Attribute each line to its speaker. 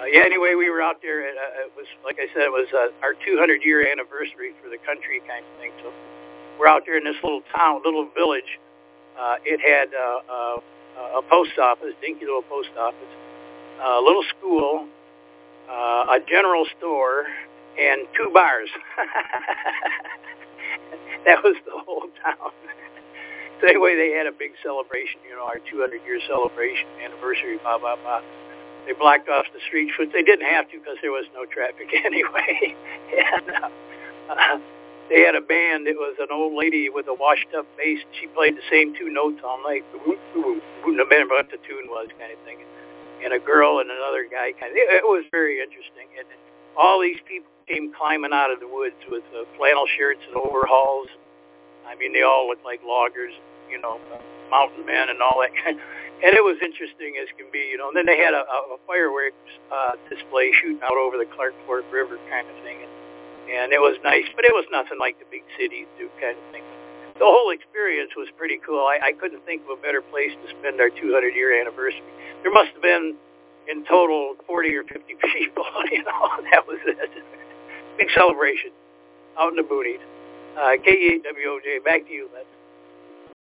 Speaker 1: Yeah, anyway, we were out there. It was, like I said, it was our 200-year anniversary for the country kind of thing. So we're out there in this little town, little village. It had a post office, dinky little post office, a little school, a general store, and 2 bars. That was the whole town. So anyway, they had a big celebration, our 200-year celebration, anniversary, blah, blah, blah. They blocked off the streets, which they didn't have to because there was no traffic anyway. And they had a band. It was an old lady with a washed-up bass. She played the same 2 notes all night. No matter what the tune was, kind of thing. And a girl and another guy. It was very interesting. And all these people came climbing out of the woods with flannel shirts and overalls. I mean, they all looked like loggers, mountain men and all that kind. And it was interesting as can be, And then they had a fireworks display shooting out over the Clark Fork River kind of thing. And it was nice, but it was nothing like the big cities do kind of thing. The whole experience was pretty cool. I couldn't think of a better place to spend our 200-year anniversary. There must have been, in total, 40 or 50 people, That was it. Big celebration out in the boonies. KEWOJ, back to you, Les.